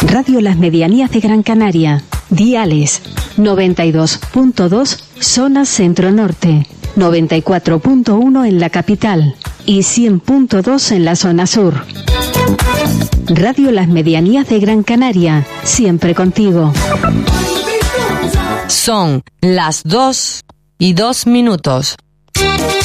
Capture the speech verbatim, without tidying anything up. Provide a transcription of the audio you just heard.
Radio Las Medianías de Gran Canaria. Diales noventa y dos punto dos zona centro-norte, noventa y cuatro punto uno en la capital y cien punto dos en la zona sur. Radio Las Medianías de Gran Canaria, siempre contigo. Son las dos y dos minutos.